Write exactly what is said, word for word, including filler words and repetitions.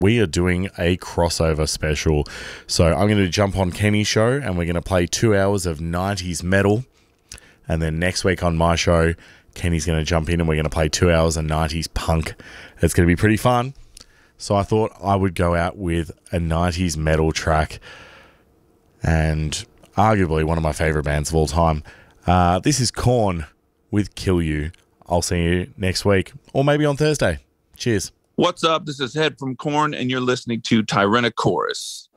we are doing a crossover special. So I'm going to jump on Kenny's show and we're going to play two hours of nineties metal. And then next week on my show, Kenny's going to jump in and we're going to play two hours of nineties punk. It's going to be pretty fun. So I thought I would go out with a nineties metal track and arguably one of my favorite bands of all time. Uh, this is Korn with Kill You. I'll see you next week or maybe on Thursday. Cheers. What's up? This is Head from Korn, and you're listening to Tyrannochorus.